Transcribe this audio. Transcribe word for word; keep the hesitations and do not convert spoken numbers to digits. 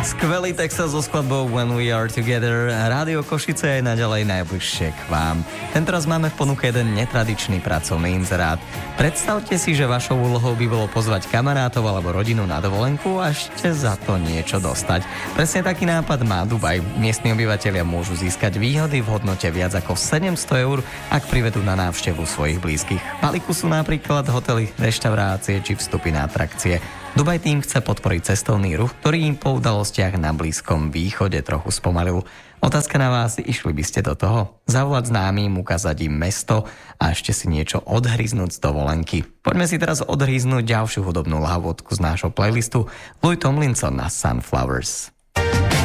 Skvelý text so skladbou When We Are Together. Rádio Košice je naďalej najbližšie k vám. Tentoraz máme v ponuke jeden netradičný pracovný inzerát. Predstavte si, že vašou úlohou by bolo pozvať kamarátov alebo rodinu na dovolenku a ešte za to niečo dostať. Presne taký nápad má Dubaj. Miestni obyvatelia môžu získať výhody v hodnote viac ako sedemsto eur, ak privedú na návštevu svojich blízkych. Balíku sú napríklad hotely, reštaurácie či vstupy na atrakcie. Dubaj tým chce podporiť cestovný ruch, ktorý im po udalostiach na Blízkom východe trochu spomalil. Otázka na vás, išli by ste do toho? Zavolať známym, ukázať im mesto a ešte si niečo odhryznúť z dovolenky. Poďme si teraz odhryznúť ďalšiu hudobnú lahôdku z nášho playlistu. Louis Tomlinson na Sunflowers.